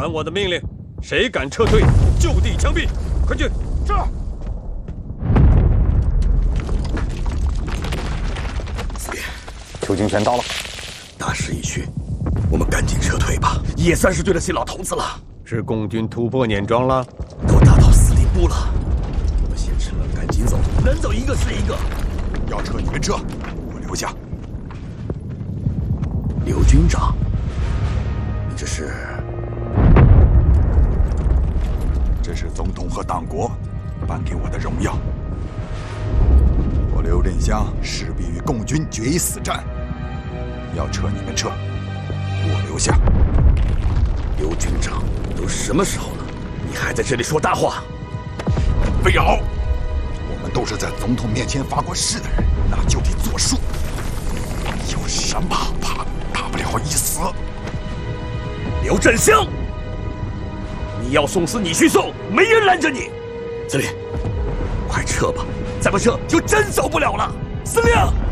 传我的命令，谁敢撤退，就地枪毙！快去！ 是。 司令， 邱金泉到了， 大势已去，我们赶紧撤退吧，也算是对得起老头子了。 是共军突破碾庄了， 都打到司令部了，我们先撤，赶紧走，能走一个是一个。 要撤你们撤，我留下。 刘军长，你这是？ 这是总统和党国颁给我的荣耀。我刘振湘势必与共军决一死战，要撤你们撤，我留下。 刘军长，都什么时候了，你还在这里说大话？ 魏瑶，我们都是在总统面前发过誓的人，那就得作数。有什么好怕？大不了一死。 刘振湘，你要送死你去送，没人拦着你。司令，快撤吧，再不撤就真走不了了。司令。